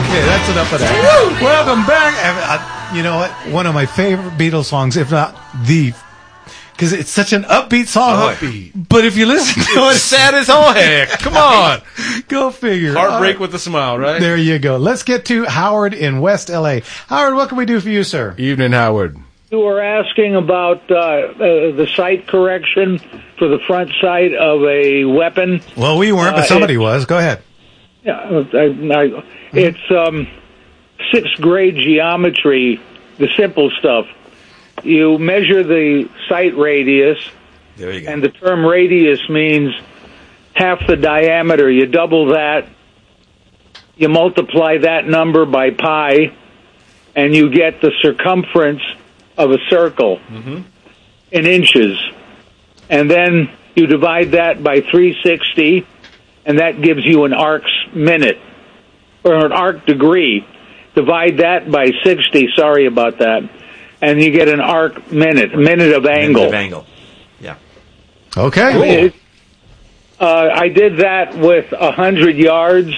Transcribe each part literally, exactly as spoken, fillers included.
Okay, that's enough of that. Welcome back. Uh, you know what? One of my favorite Beatles songs, if not the, because it's such an upbeat song. Upbeat. But if you listen to it, It's sad as all heck. Come on. Go figure. Heartbreak Uh, with a smile, right? There you go. Let's get to Howard in West L A. Howard, what can we do for you, sir? Evening, Howard. You were asking about uh, uh, the sight correction for the front sight of a weapon. Well, we weren't, but Uh, somebody it- was. Go ahead. Yeah, I, I, it's um, sixth grade geometry, the simple stuff. You measure the sight radius, There you go. and the term radius means half the diameter. You double that, you multiply that number by pi, and you get the circumference of a circle in inches. And then you divide that by three hundred sixty, and that gives you an arc's minute, or an arc degree. Divide that by sixty, sorry about that, and you get an arc minute, minute of angle. Minute of angle. Yeah. Okay. It- uh, I did that with one hundred yards,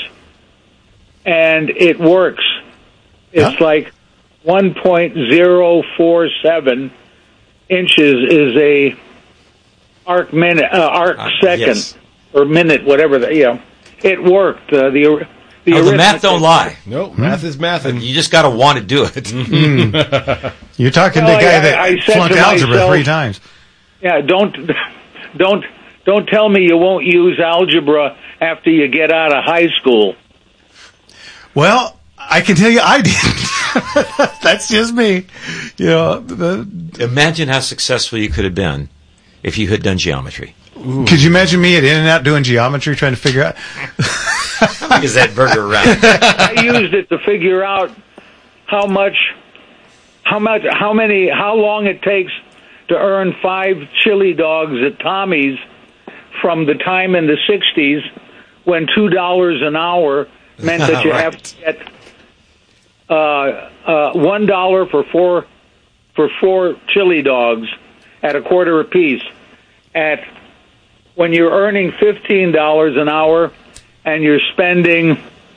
and it works. It's Huh? like one point zero four seven inches is a arc minute, uh, arc Uh, second, yes. or minute, whatever. The, you know, it worked. Uh, the the, Oh, the math arithmetic- don't lie. Nope, math is math. And You just got to want to do it. You're talking Well, to the guy I- that I said flunked to algebra myself- three times. Yeah, don't don't don't tell me you won't use algebra after you get out of high school. Well, I can tell you I didn't. That's just me. You know, the, Imagine how successful you could have been if you had done geometry. could you imagine me at In-N-Out doing geometry, trying to figure out? How big is that burger around? I used it to figure out how much, how much, how many, how long it takes to earn five chili dogs at Tommy's from the time in the sixties when two dollars an hour meant that you Right. have to get uh, uh, one dollar for four for four chili dogs at a quarter apiece. At when you're earning fifteen dollars an hour and you're spending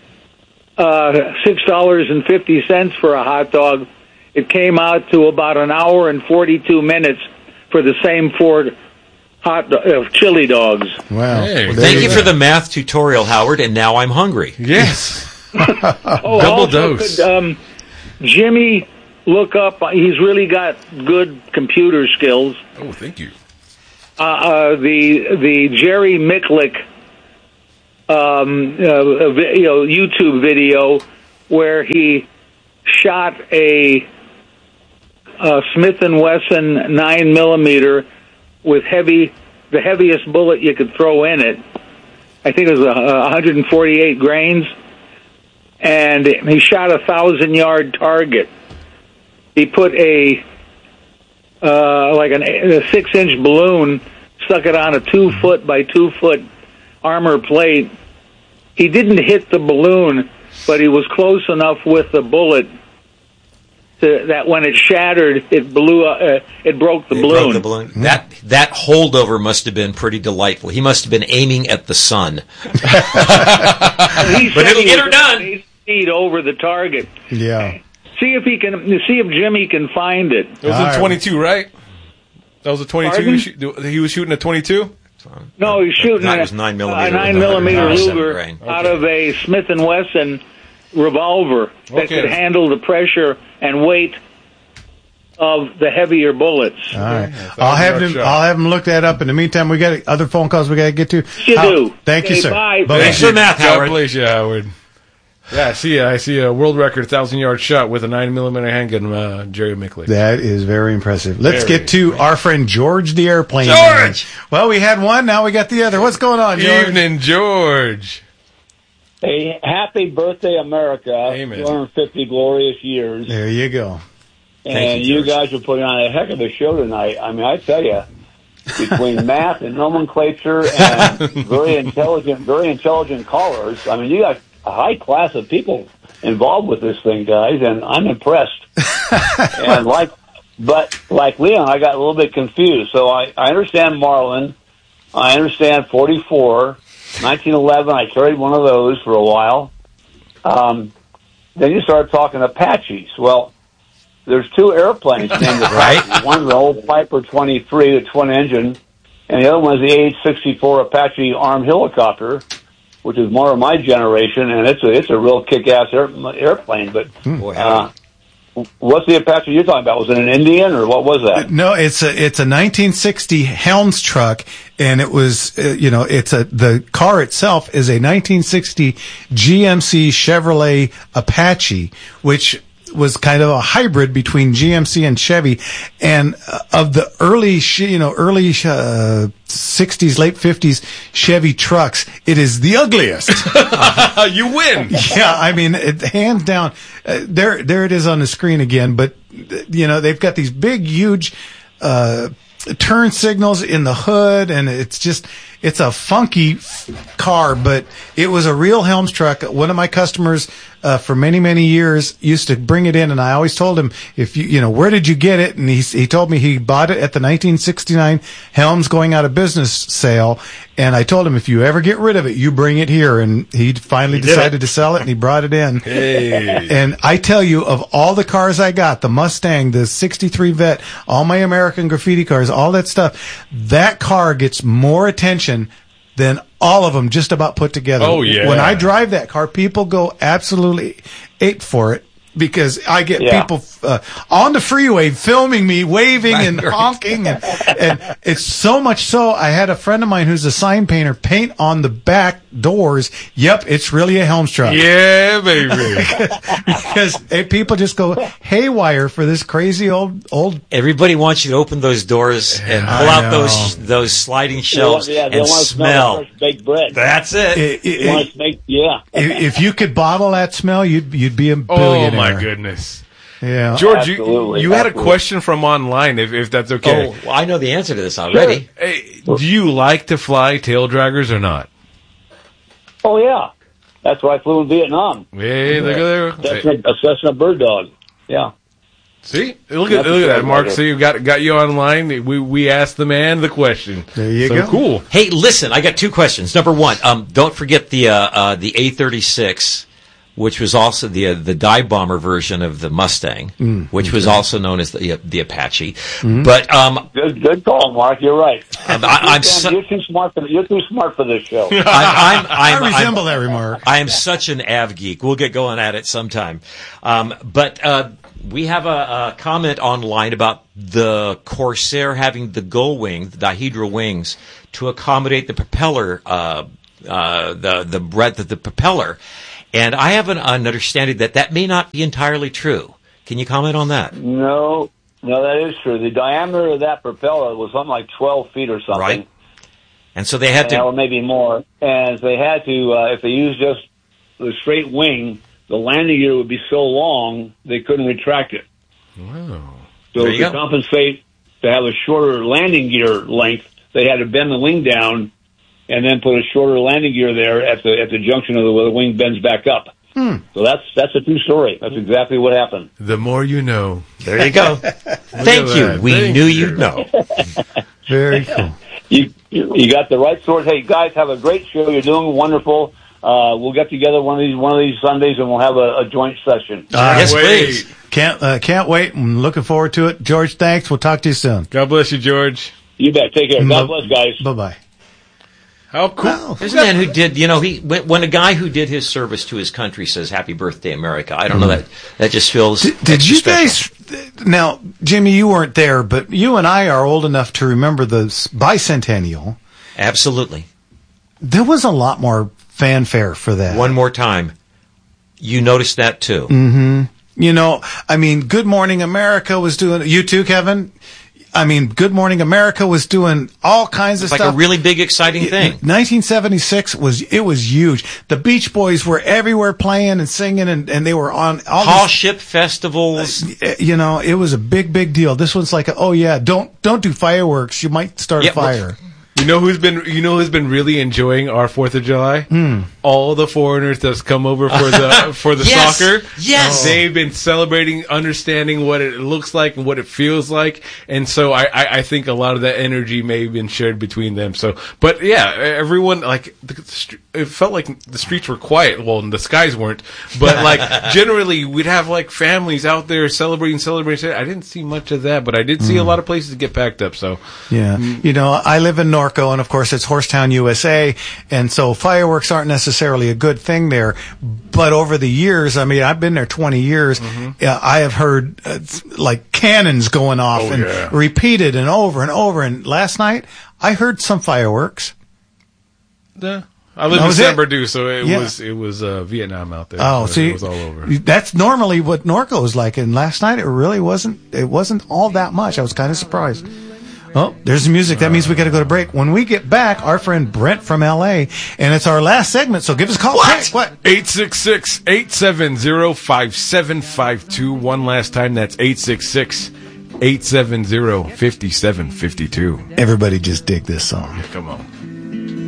uh, six dollars and fifty cents for a hot dog, it came out to about an hour and forty-two minutes for the same four hot do- uh, chili dogs. Wow. Hey. Well, there Thank you go. for the math tutorial, Howard, and now I'm hungry. yes. Oh, Double also dose. Could, um, Jimmy look up? He's really got good computer skills. Oh, thank you. Uh, uh, the the Jerry Micklick, um, uh, vi- you know, YouTube video where he shot a, a Smith and Wesson nine millimeter with heavy, the heaviest bullet you could throw in it. I think it was a, one hundred forty-eight grains, and he shot a thousand yard target. He put a uh, like an, a six inch balloon, stuck it on a two foot by two foot armor plate. He didn't hit the balloon, but he was close enough with the bullet to, that when it shattered, it blew. Uh, it broke the It balloon. broke the balloon. That that holdover must have been pretty delightful. He must have been aiming at the sun. He But said it'll he get was her done. eight feet over the target. Yeah. See if he can. See if Jimmy can find it. It was All right. a twenty-two, right? That was a twenty-two. He was, shoot- he was shooting a twenty-two. No, he's shooting That a, was nine millimeter a nine with millimeter one hundred seven Luger grain. out of a Smith and Wesson revolver that Okay. could handle the pressure and weight of the heavier bullets. All right. that I'll was have our them. shot. I'll have them look that up. In the meantime, we got other phone calls we got to get to. You How- do. Thank you, Okay, sir. bye. Bye-bye. Thanks for the math, God Howard. bless you, Howard. Yeah, I see. I see a world record thousand yard shot with a nine millimeter handgun. Uh, Jerry Micklick. That is very impressive. Let's Very. get to our friend George the airplane. George! man. Well, we had one. Now we got the other. What's going on, George? Evening, George. Hey, happy birthday, America. Amen. two hundred fifty glorious years. There you go. And you, you, George. guys are putting on a heck of a show tonight. I mean, I tell you, between math and nomenclature and very intelligent, very intelligent callers, I mean, you got a high class of people involved with this thing, guys, and I'm impressed. and like, but like Leon, I got a little bit confused. So I, I understand Marlin. I understand forty-four. nineteen eleven, I carried one of those for a while. Um, then you start talking Apaches. Well, there's two airplanes named Apache. Right. One's an old Piper twenty-three, the twin engine, and the other one is the A H sixty-four Apache armed helicopter, which is more of my generation, and it's a it's a real kick-ass air, airplane. But Boy, uh, what's the Apache you're talking about? Was it an Indian, or what was that? No, it's a it's a nineteen sixty Helms truck, and it was uh, you know it's a the car itself is a nineteen sixty G M C Chevrolet Apache, which was kind of a hybrid between G M C and Chevy, and uh, of the early you know early uh, sixties, late fifties Chevy trucks, it is the ugliest. You win. Yeah, I mean, it, hands down. Uh, there, there it is on the screen again. But you know, they've got these big, huge uh, turn signals in the hood, and it's just, it's a funky f- car. But it was a real Helms truck. One of my customers uh, for many, many years used to bring it in, and I always told him, if you, you know, where did you get it? And he he told me he bought it at the nineteen sixty-nine Helms going out of business sale. And I told him, if you ever get rid of it, you bring it here. And he finally He decided to sell it, and he brought it in. Hey. And I tell you, of all the cars I got, the Mustang, the sixty-three Vet, all my American Graffiti cars, all that stuff, that car gets more attention than all of them just about put together. Oh, yeah. When I drive that car, people go absolutely ape for it. Because I get Yeah. people uh, on the freeway filming me, waving and Right. honking, and, and it's so much so. I had a friend of mine who's a sign painter paint on the back doors. Yep, it's really a Helms truck. Yeah, baby. Because eh, people just go haywire for this crazy old old. Everybody wants you to open those doors and I pull out know. those those sliding shelves yeah, they and want to smell smell. the fresh baked bread. That's it. It, They it, want to make, yeah. if, if you could bottle that smell, you'd you'd be a Oh, billionaire. my goodness. Yeah. George, you, Absolutely, you had a absolutely. question from online, if, if that's okay. Oh, well, I know the answer to this already. Hey, do you like to fly tail draggers or not? Oh, yeah. That's why I flew in Vietnam. Hey, look at there. Cessna, a Cessna Bird Dog. Yeah. See, look at That's look at that, a Mark. tail See, you got got you online. We we asked the man the question. There you so go. Cool. Hey, listen, I got two questions. Number one, um, don't forget the uh, uh, the A thirty-six, which was also the uh, the dive bomber version of the Mustang, Mm, which was also known as the uh, the Apache. But um, Good, good call, Mark. You're right. I'm, I, I'm Sam, su- you're too smart for you're too smart for this show. I, I'm, I I'm, I'm, resemble that remark. I am such an Av geek. We'll get going at it sometime. Um, but uh, we have a, a comment online about the Corsair having the gull wing, the dihedral wings, to accommodate the propeller, uh, uh, the the breadth of the propeller. And I have an, an understanding that that may not be entirely true. Can you comment on that? No, no, that is true. The diameter of that propeller was something like twelve feet or something. Right. And so they had or to. maybe more. And they had to, uh, if they used just the straight wing, the landing gear would be so long they couldn't retract it. Wow. So There to you go. compensate to have a shorter landing gear length, they had to bend the wing down and then put a shorter landing gear there at the at the junction of the where the wing bends back up. Hmm. So that's that's a true story. That's exactly what happened. The more you know. There you go. Thank at you. that. We Thank knew you. you'd know. Very cool. You you you got the right sort. Hey guys, have a great show. You're doing wonderful. Uh, we'll get together one of these one of these Sundays and we'll have a, a joint session. Uh, Yes, Wait. please. Can't uh, can't wait. I'm looking forward to it. George, thanks. We'll talk to you soon. God bless you, George. You bet. Take care. God bless, guys. Bye bye. How cool. Wow. There's a man who did, you know, he when, when a guy who did his service to his country says "Happy Birthday, America." I don't know that that just feels. Did, did extra you special. guys? Now, Jimmy, you weren't there, but you and I are old enough to remember the s- bicentennial. Absolutely. There was a lot more fanfare for that. One more time, you noticed that too. Mm-hmm. You know, I mean, Good Morning America was doing. You too, Kevin. I mean, Good Morning America was doing all kinds of It's like stuff. a really big, exciting thing. nineteen seventy-six was it was huge. The Beach Boys were everywhere playing and singing, and, and they were on all Hall these, ship festivals. you know, it was a big, big deal. This one's like, a, oh yeah, don't don't do fireworks. You might start Yeah, a fire. You You know who's been you know who's been really enjoying our Fourth of July? Hmm. All the foreigners that's come over for the for the Yes! soccer. Yes! They've been celebrating, understanding what it looks like and what it feels like, and so I, I, I think a lot of that energy may have been shared between them. So, but yeah, everyone like the, the, it felt like the streets were quiet. Well, the skies weren't, but like generally we'd have like families out there celebrating, celebrating. I didn't see much of that, but I did see a lot of places get packed up. So Yeah. You know, I live in Norco, and of course it's Horsetown, U S A, and so fireworks aren't necessarily a good thing there. But over the years, I mean, I've been there twenty years, uh, I have heard uh, like cannons going off Oh, and yeah. repeated and over and over. And last night, I heard some fireworks. yeah. I live That in was San it? Bernardino, so it Yeah. was it was uh, Vietnam out there. Oh, So see, it was all over. that's normally what Norco is like, and last night it really wasn't. It wasn't all that much. I was kind of surprised. Oh, there's the music. That means we got to go to break. When we get back, our friend Brent from L A, and it's our last segment. So give us a call. What? Hey, what? eight six six, eight seven zero, five seven five two. One last time, that's eight six six, eight seven zero, five seven five two. Everybody just dig this song. Come on.